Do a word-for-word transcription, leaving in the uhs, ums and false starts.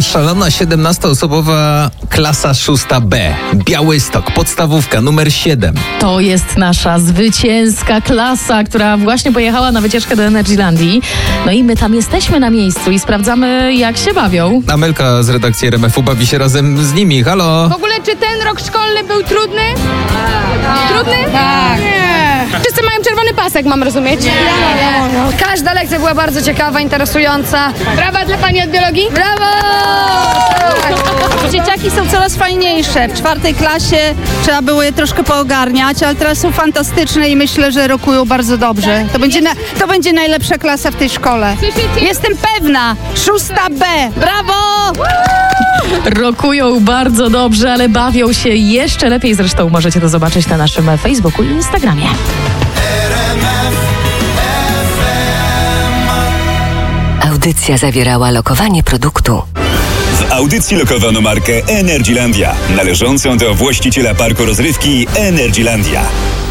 szalona siedemnastoosobowa klasa szósta B. Białystok, podstawówka numer siedem. To jest nasza zwycięska klasa, która właśnie pojechała na wycieczkę do Energylandii. No i my tam jesteśmy na miejscu i sprawdzamy, jak się bawią. Amelka z redakcji R M F u bawi się razem z nimi. Halo! W ogóle, czy ten rok szkolny był trudny? Tak. Trudny? Tak. Nie. Wszyscy mają czerwony pasek, mam rozumieć? Nie. No, każda lekcja była bardzo ciekawa, interesująca. Brawa dla pani od biologii? Brawo! Dzieciaki są coraz fajniejsze. W czwartej klasie trzeba było je troszkę poogarniać, ale teraz są fantastyczne i myślę, że rokują bardzo dobrze. To będzie, na, to będzie najlepsza klasa w tej szkole. Słyszycie? Jestem pewna. Szósta B. Brawo! Rokują bardzo dobrze, ale bawią się jeszcze lepiej. Zresztą możecie to zobaczyć na naszym Facebooku i Instagramie. Audycja zawierała lokowanie produktu. W audycji lokowano markę Energylandia, należącą do właściciela parku rozrywki Energylandia.